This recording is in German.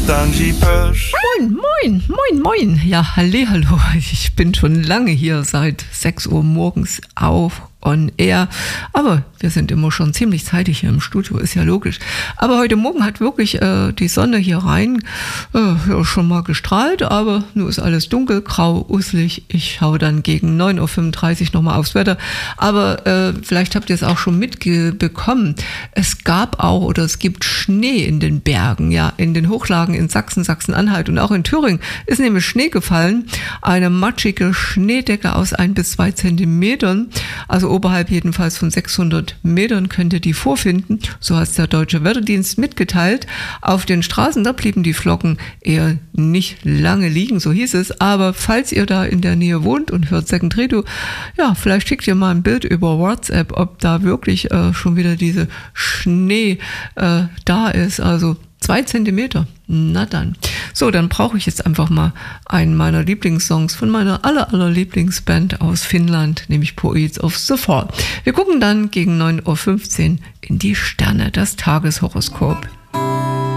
Moin, moin, moin, moin. Ja, hallihallo. Ich bin schon lange hier, seit 6 Uhr morgens auf on air. Aber wir sind immer schon ziemlich zeitig hier im Studio, ist ja logisch. Aber heute Morgen hat wirklich die Sonne hier rein schon mal gestrahlt, aber nun ist alles dunkel, grau, uselig. Ich schaue dann gegen 9.35 Uhr nochmal aufs Wetter. Aber vielleicht habt ihr es auch schon mitbekommen. Es gab auch oder es gibt Schnee in den Bergen, ja, in den Hochlagen in Sachsen, Sachsen-Anhalt und auch in Thüringen ist nämlich Schnee gefallen. Eine matschige Schneedecke aus 1 bis 2 Zentimetern, also oberhalb jedenfalls von 600 Metern könnt ihr die vorfinden. So hat es der Deutsche Wetterdienst mitgeteilt. Auf den Straßen, da blieben die Flocken eher nicht lange liegen, so hieß es. Aber falls ihr da in der Nähe wohnt und hört Second Radio, ja, vielleicht schickt ihr mal ein Bild über WhatsApp, ob da wirklich schon wieder diese Schnee da ist. Also 2 Zentimeter. Na dann. So, dann brauche ich jetzt einfach mal einen meiner Lieblingssongs von meiner aller Lieblingsband aus Finnland, nämlich Poets of the Fall. Wir gucken dann gegen 9.15 Uhr in die Sterne, das Tageshoroskop.